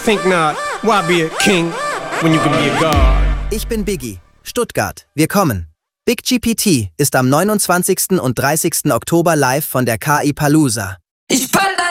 think not. Why be a king when you can be a god? Ich bin Biggie. Stuttgart. Wir kommen. Big GPT ist am 29. und 30. Oktober live von der KI Palooza. Ich